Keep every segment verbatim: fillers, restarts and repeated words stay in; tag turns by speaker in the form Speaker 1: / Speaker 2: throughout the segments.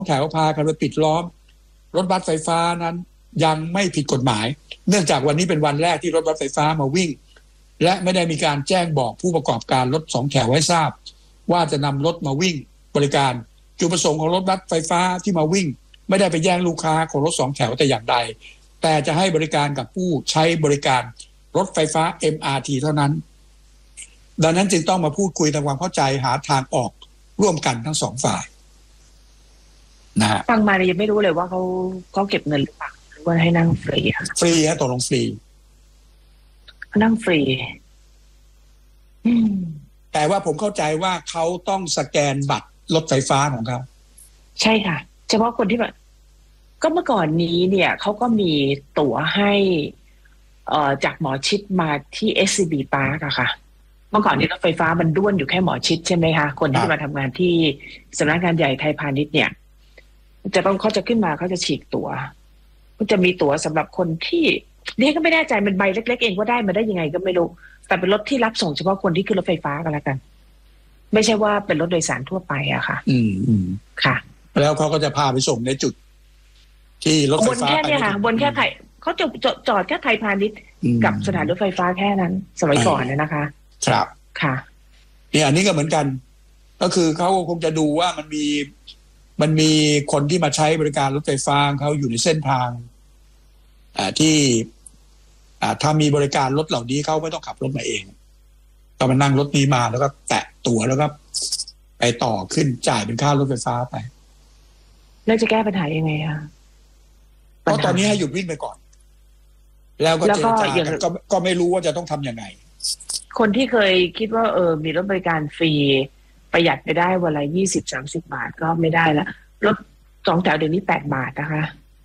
Speaker 1: แถวพากันไปปิดล้อมรถบัสไฟฟ้านั้นยังไม่ผิดกฎหมายเนื่องจากวันนี้เป็นวันแรกที่รถบัสไฟฟ้ามาวิ่งและไม่ได้มีการแจ้งบอกผู้ประกอบการรถสองแถวให้ทราบว่าจะนำรถมาวิ่งบริการจุดประสงค์ของรถบัสไฟฟ้าที่มาวิ่งไม่ได้ไปแย่งลูกค้าของรถสองแถวแต่อย่างใดแต่จะให้บริการกับผู้ใช้บริการรถไฟฟ้า เอ็ม อาร์ ที เท่านั้นดังนั้นจึงต้องมาพูดคุยทำความเข้าใจหาทางออกร่วมกันทั้งสองฝ่ายนะฮะ
Speaker 2: ฟังมาเนี่ยยังไม่รู้เลยว่าเขาเขาเก็บเงินหรือเปล่าหรือว่าให้นั่งฟรี
Speaker 1: ฟรีฮะตกลงฟรี
Speaker 2: นั่งฟรี
Speaker 1: แต่ว่าผมเข้าใจว่าเขาต้องสแกนบัตรรถไฟฟ้าของเขา
Speaker 2: ใช่ค่ะเฉพาะคนที่แบบก็เมื่อก่อนนี้เนี่ยเขาก็มีตั๋วให้เอ่อจากหมอชิดมาที่ เอส ซี บี Park อะค่ะเมื่อก่อนนี้รถไฟฟ้ามันด้วนอยู่แค่หมอชิดใช่ไหมคะคนที่มาทำงานที่สำนักงานใหญ่ไทยพาณิชย์เนี่ยจะต้องเขาจะขึ้นมาเขาจะฉีกตั๋วก็จะมีตั๋วสำหรับคนที่นี่ก็ไม่แน่ใจมันใบเล็กๆเองว่าได้มาได้ยังไงก็ไม่รู้แต่เป็นรถที่รับส่งเฉพาะคนที่ขึ้นรถไฟฟ้ากันแล้วกันไม่ใช่ว่าเป็นรถโดยสารทั่วไปอะค่ะ
Speaker 1: อืมอืม
Speaker 2: ค่ะ
Speaker 1: แล้วเขาก็จะพาไปส่งในจุดที่รถไฟฟ้า
Speaker 2: บนแค่เนี่ยค่ะบนแค่ไทยเขาจะจอดแค่ไทยพาณิชย์กับสถานรถไฟฟ้าแค่นั้นสมัยก่อนนะคะ
Speaker 1: ครับ
Speaker 2: ค่ะ
Speaker 1: เนี่ยอันนี้ก็เหมือนกันก็คือเขาคงจะดูว่ามันมีมันมีคนที่มาใช้บริการรถไฟฟ้าเขาอยู่ในเส้นทางอ่าที่อ่าถ้ามีบริการรถเหล่านี้เขาไม่ต้องขับรถมาเองก็มานั่งรถนี้มาแล้วก็แตะตั๋วแล้วก็ไปต่อขึ้นจ่ายเป็นค่ารถไฟฟ้าไป
Speaker 2: แล้วจะแก้ปัญหายังไงคะ
Speaker 1: เพราะตอนนี้ให้หยุดวิ่งไปก่อนแล้วก็เจรจากันก็ก็ไม่รู้ว่าจะต้องทำยังไง
Speaker 2: คนที่เคยคิดว่าเออมีรถบริการฟรีประหยัดไปได้วันละยี่สิบสามสิบบาทก็ไม่ได้แล้วรถสองแถวเดี๋ยวนี้แปดบาทนะคะ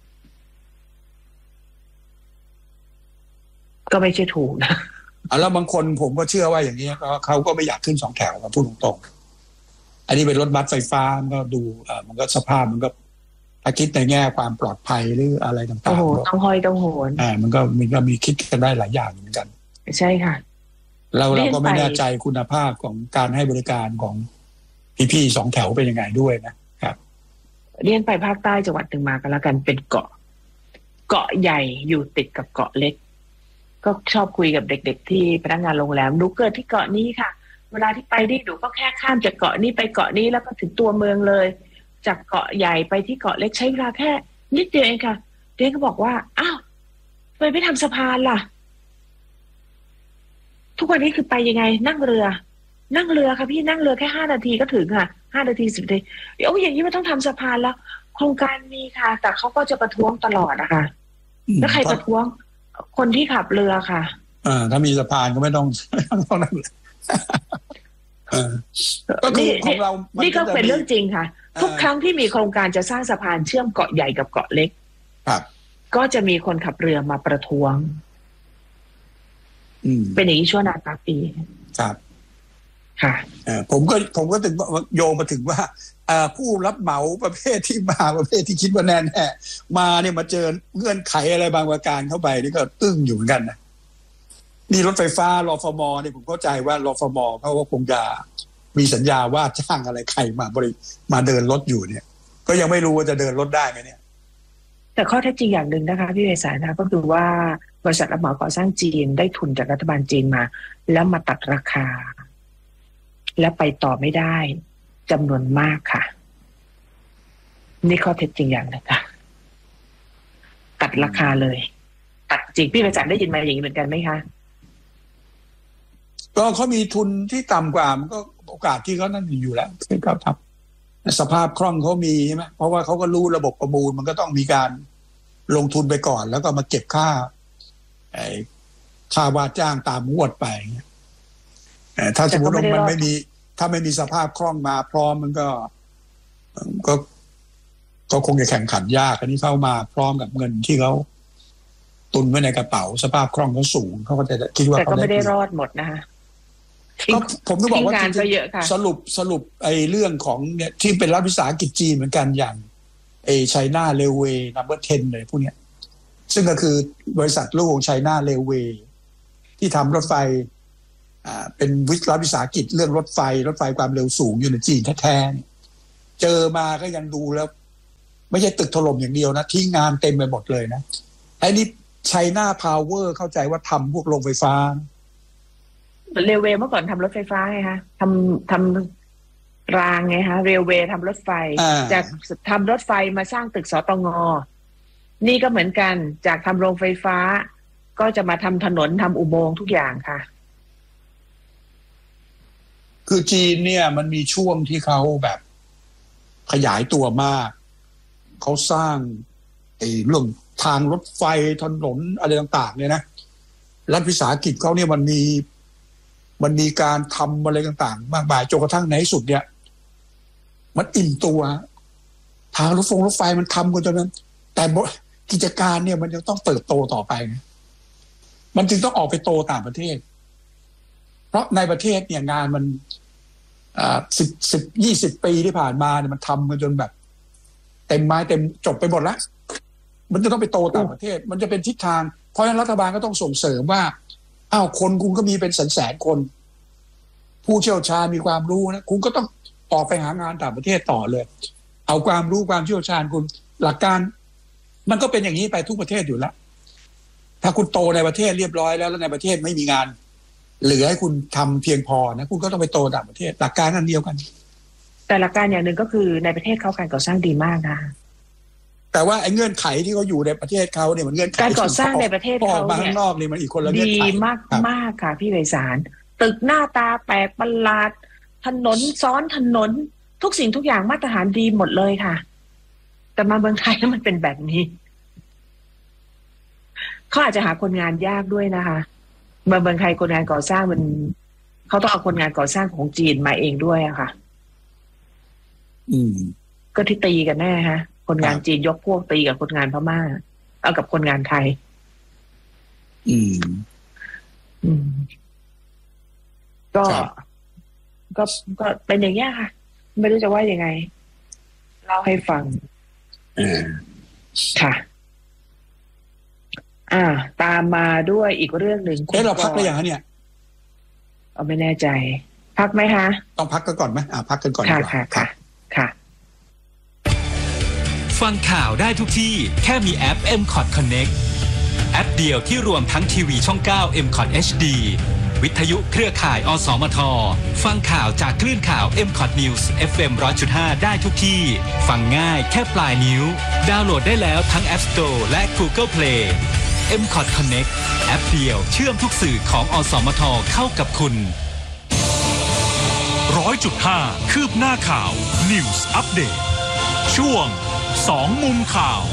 Speaker 2: ก็ไม่ใช่ถูกนะ
Speaker 1: แล้วบางคนผมก็เชื่อว่าอย่างนี้เขาก็ไม่อยากขึ้นสองแถวพูดตรงๆอันนี้เป็นรถบัสไฟฟ้ามันก็ดูอ่ามันก็สภาพมันก็ถ้าคิดในแง่ความปลอดภัยหรืออะไรต่างๆ
Speaker 2: โอ้โหต้องห้อยต้องโหน
Speaker 1: อ่ามันก็มันก็มีคิดกันได้หลายอย่างเหมือนกัน
Speaker 2: ใช่ค่ะ
Speaker 1: เราเราก็ไม่แน่ใจคุณภาพของการให้บริการของพี่ๆสองแถวเป็นยังไงด้วยนะครับ
Speaker 2: เรียนไปภาคใต้จังหวัดหนึ่งมากันแล้วกันเป็นเกาะเกาะใหญ่อยู่ติดกับเกาะเล็กก็ชอบคุยกับเด็กๆที่พนักงานโรงแรมหนูเกิดที่เกาะนี้ค่ะเวลาที่ไปนี่หนูก็แค่ข้ามจากเกาะนี้ไปเกาะนี้แล้วก็ถึงตัวเมืองเลยจากเกาะใหญ่ไปที่เกาะเล็กใช้เวลาแค่นิดเดียวเองค่ะเด็กก็บอกว่าอ้าวทำไมไม่ทำสะพานล่ะทุกวันนี้คือไปยังไงนั่งเรือนั่งเรือค่ะพี่นั่งเรือแค่ห้านาทีก็ถึงค่ะห้านาทีสิบนาทีโอ้ยอย่างนี้มันต้องทำสะพานแล้วโครงการมีค่ะแต่เขาก็จะประท้วงตลอดนะคะแล้วใครประท้วงคนที่ขับเรือค่ะ
Speaker 1: อ่าถ้ามีสะพานก็ไม่ต้องต้องนั่ง
Speaker 2: ก็คือของเรานี่ก็เป็นเรื่องจริงค่ะทุกครั้งที่มีโครงการจะสร้างสะพานเชื่อมเกาะใหญ่กับเกาะเล็ก
Speaker 1: ครับ
Speaker 2: ก็จะมีคนขับเรือมาประท้วงเป็นอย่างนี้ชั่วนานนับปี
Speaker 1: ครับ
Speaker 2: ค่ะ
Speaker 1: ผมก็ผมก็ถึงโยงมาถึงว่าผู้รับเหมาประเภทที่มาประเภทที่คิดว่าแน่แน่มาเนี่ยมาเจอเงื่อนไขอะไรบางประการเข้าไปนี่ก็ตึ้งอยู่เหมือนกันนะนี่รถไฟฟ้ารฟมเนี่ยผมเข้าใจว่ารฟมเขาก็คงจะมีสัญญาว่าจ้างอะไรใครมาบริมาเดินรถอยู่เนี่ยก็ยังไม่รู้ว่าจะเดินรถได้ไหมเนี่ย
Speaker 2: แต่ข้อเท็จจริงอย่างหนึ่งนะคะพี่เวสานะก็คือว่าบริษัทรับเหมาก่อสร้างจีนได้ทุนจากรัฐบาลจีนมาแล้วมาตัดราคาและไปต่อไม่ได้จำนวนมากค่ะนี่ข้อเท็จจริงอย่างหนึ่งค่ะตัดราคาเลยตัดจริงพี่เวสาได้ยินมาอย่างนี้เหมือนกันไหมคะ
Speaker 1: ก็เขามีทุนที่ต่ำกว่ามันก็โอกาสที่เขานั่นอยู่แล้วที่เขาทำสภาพคล่องเขามีใช่ไหมเพราะว่าเขาก็รู้ระบบประมูลมันก็ต้องมีการลงทุนไปก่อนแล้วก็มาเก็บค่าไอ้ค่าว่าจ้างตามงวดไปถ้าสมมติว่ามันไม่มีถ้าไม่มีสภาพคล่องมาพร้อมมันก็ก็ก็คงจะแข่งขันยากอันนี้เข้ามาพร้อมกับเงินที่เขาตุนไว้ในกระเป๋าสภาพคล่องเขาสูงเขาก็จะคิดว่า
Speaker 2: แต่ก็ไม่ได้รอดหมดนะคะ
Speaker 1: ก็ผมต้องบอกว่าสรุปสรุปไอ้เรื่องของเนี่ยที่เป็นรัฐวิสาหกิจจีนเหมือนกันอย่างไอ้ไชน่าเรลเวย์นัมเบอร์สิบเลยพวกเนี้ยซึ่งก็คือบริษัทลูกของไชน่าเรลเวย์ที่ทำรถไฟอ่าเป็นวิรัฐวิสาหกิจเรื่องรถไฟรถไฟความเร็วสูงอยู่ในจีนแท้ๆเจอมาก็ยังดูแล้วไม่ใช่ตึกถล่มอย่างเดียวนะทิ้งงานเต็มไปหมดเลยนะไอ้นี่ไชน่าพาวเวอร์เข้าใจว่าทำพวกโรงไฟฟ้า
Speaker 2: เรลเวย์เมื่อก่อนทำรถไฟฟ้าไงคะทำทำรางไงคะเรลเวย์ทำรถไฟจากทำรถไฟมาสร้างตึกสตง.นี่ก็เหมือนกันจากทำโรงไฟฟ้าก็จะมาทำถนนทำอุโมงค์ทุกอย่างค่ะ
Speaker 1: คือจีนเนี่ยมันมีช่วงที่เขาแบบขยายตัวมากเขาสร้างไอ้เรื่องทางรถไฟถนนอะไรต่างๆเนี่ยนะรัฐวิสาหกิจเขาเนี่ยมันมีมันมีการทำอะไรต่างๆมากมายจนกระทั่งในที่สุดเนี่ยมันอิ่มตัวทางรถไฟรถไฟมันทำกันจนนั้นแต่กิจการเนี่ยมันยังต้องเติบโตต่อไปนะมันจึงต้องออกไปโตต่างประเทศเพราะในประเทศเนี่ยงานมันอ่าสิบสิบยี่สิบปีที่ผ่านมาเนี่ยมันทำกันจนแบบเต็มไม้เต็มจบไปหมดแล้วมันจะต้องไปโตต่างประเทศมันจะเป็นทิศทางเพราะฉะนั้นรัฐบาลก็ต้องส่งเสริมว่าอ้าวคนคุณก็มีเป็นแสนแสนคนผู้เชี่ยวชาญมีความรู้นะคุณก็ต้องออกไปหางานต่างประเทศต่อเลยเอาความรู้ความเชี่ยวชาญคุณหลักการมันก็เป็นอย่างนี้ไปทุกประเทศอยู่แล้วถ้าคุณโตในประเทศเรียบร้อยแล้วแล้วในประเทศไม่มีงานเหลือให้คุณทำเพียงพอนะคุณก็ต้องไปโตต่างประเทศหลักการอันเดียวกัน
Speaker 2: แต่หลักการอย่างหนึ่งก็คือในประเทศเขาการก่อสร้างดีมากนะ
Speaker 1: แต่ว่าไอ้เงื่อนไขที่เขาอยู่ในประเทศเขาเนี่ยมันเงื่อนไข
Speaker 2: การก่อสร้างในประเทศเขา
Speaker 1: เนี่ยข้างนอกนี่มันอีกคนละเงื่อนไข
Speaker 2: ดีมากมากค่ะพี่ไพศาลตึกหน้าตาแปลกประหลาดถนนซ้อนถนนทุกสิ่งทุกอย่างมาตรฐานดีหมดเลยค่ะแต่มาเมืองไทยแล้วมันเป็นแบบนี้เขาอาจจะหาคนงานยากด้วยนะคะมาเมืองไทยคนงานก่อสร้างมันเขาต้องเอาคนงานก่อสร้างของจีนมาเองด้วยอะค่ะ
Speaker 1: อืม
Speaker 2: ก็ที่ตีกันแน่ฮะคนงานจีนยกพวกตีกับคนงานพม่าเอากับคนงานไทย
Speaker 1: อืม
Speaker 2: อืมก็ก็ก็เป็นอย่างเงี้ยค่ะไม่รู้จะว่ายังไงเล่าให้ฟังค่ะอ่าตามมาด้วยอีกเรื่องหนึ่ง
Speaker 1: เอ๊ะเราพักไปอย่างนี้เนี่ย
Speaker 2: เอาไม่แน่ใจพักไหมคะ
Speaker 1: ต้องพักกันก่อนไหมอ่าพักกันก่อน
Speaker 2: ค่ะค่ะค่ะค่ะ
Speaker 3: ฟังข่าวได้ทุกที่แค่มีแอป เอ็ม คอท Connect แอปเดียวที่รวมทั้งทีวีช่องเก้า เอ็ม คอท เอช ดี วิทยุเครือข่าย อสมท ฟังข่าวจากคลื่นข่าว เอ็ม คอท News เอฟ เอ็ม หนึ่งร้อยจุดห้า ได้ทุกที่ฟังง่ายแค่ปลายนิ้วดาวน์โหลดได้แล้วทั้ง App Store และ Google Play เอ็ม คอท Connect แอปเดียวเชื่อมทุกสื่อของอสมทเข้ากับคุณ
Speaker 4: ร้อยจุดห้า คืบหน้าข่าว News Update ช่วงสองมุมข่าว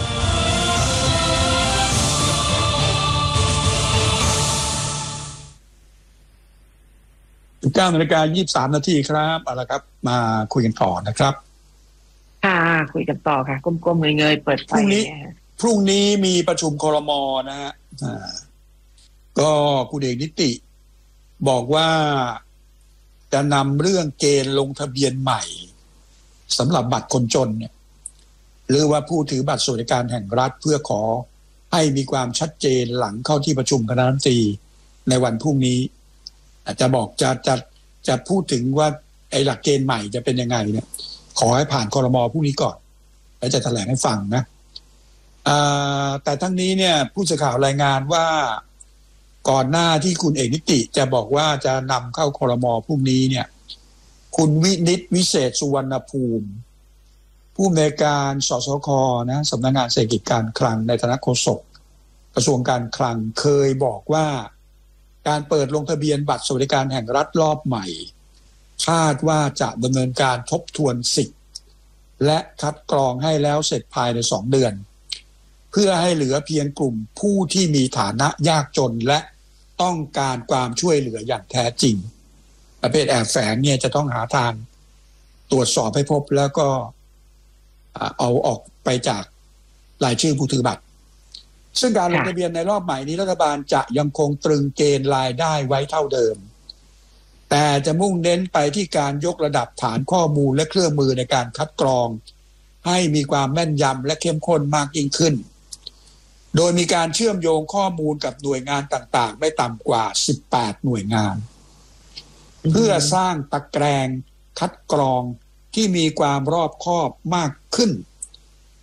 Speaker 1: สิบเก้านาฬิกายี่สิบสามนาทีครับเอาละครับมาคุยกันต่อนะครับ
Speaker 2: ค่ะคุยกันต่อค่ะก้มๆเงยๆเปิดไฟ
Speaker 1: พรุ่งนี้พรุ่งนี้มีประชุมครม.นะฮะก็คุณเอกนิติบอกว่าจะนำเรื่องเกณฑ์ลงทะเบียนใหม่สำหรับบัตรคนจนเนี่ยหรือว่าผู้ถือบัตรสวัสดิการแห่งรัฐเพื่อขอให้มีความชัดเจนหลังเข้าที่ประชุมคณะรัฐมนตรีในวันพรุ่งนี้อาจจะบอกจะจะจะพูดถึงว่าไอ้หลักเกณฑ์ใหม่จะเป็นยังไงเนี่ยขอให้ผ่านครม.พรุ่งนี้ก่อนแล้วจะแถลงให้ฟังนะแต่ทั้งนี้เนี่ยผู้สื่อข่าวรายงานว่าก่อนหน้าที่คุณเอกนิติจะบอกว่าจะนำเข้าครม.พรุ่งนี้เนี่ยคุณวินิตวิเศษสุวรรณภูมิผู้อำนวยการสสค.นะสำนักงานเศรษฐกิจการคลังในฐานะโฆษกกระทรวงการคลังเคยบอกว่าการเปิดลงทะเบียนบัตรสวัสดิการแห่งรัฐรอบใหม่คาดว่าจะดำเนินการทบทวนสิทธิ์และคัดกรองให้แล้วเสร็จภายในสองเดือนเพื่อให้เหลือเพียงกลุ่มผู้ที่มีฐานะยากจนและต้องการความช่วยเหลืออย่างแท้จริงประเภทแอบแฝงเนี่ยจะต้องหาทางตรวจสอบให้พบแล้วก็เอาออกไปจากรายชื่อผู้ถือบัตรซึ่งการลงทะเบียนในรอบใหม่นี้รัฐบาลจะยังคงตรึงเกณฑ์รายได้ไว้เท่าเดิมแต่จะมุ่งเน้นไปที่การยกระดับฐานข้อมูลและเครื่องมือในการคัดกรองให้มีความแม่นยำและเข้มข้นมากยิ่งขึ้นโดยมีการเชื่อมโยงข้อมูลกับหน่วยงานต่างๆไม่ต่ำกว่าสิบแปดหน่วยงานเพื่อสร้างตะแกรงคัดกรองที่มีความรอบคอบมากขึ้น